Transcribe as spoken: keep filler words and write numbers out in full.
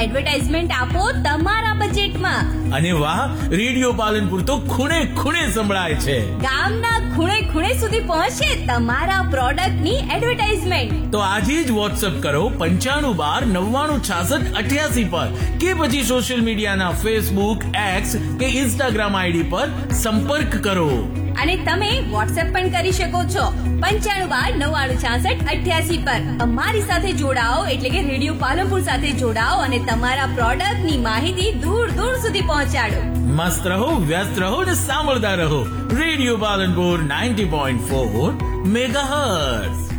Advertisement આપો તમારા બજેટમાં. અને વાહ, રેડિયો પાલનપુર તો ખૂણે ખૂણે સંભળાય છે. ગામના ખૂણે ખૂણે સુધી પહોંચે તમારા પ્રોડક્ટની એડવર્ટાઇઝમેન્ટ. તો આજે જ વોટ્સએપ કરો પંચાણું બાર નવ્વાણું છાસઠ અઠ્યાસી પર કે પછી સોશિયલ મીડિયાના ફેસબુક, એક્સ કે ઇન્સ્ટાગ્રામ આઈડી પર સંપર્ક કરો. અને તમે વોટ્સએપ પણ કરી શકો છો પંચાણું બાર નવ્વાણું છાસઠ અઠ્યાસી પર. અમારી સાથે જોડાઓ એટલે કે રેડિયો પાલનપુર સાથે જોડાઓ અને તમારા પ્રોડક્ટની માહિતી દૂર દૂર સુધી પહોંચાડો. મસ્ત રહો, વ્યસ્ત રહો ને સાંભળતા રહો radio Palanpur ninety point four megahertz.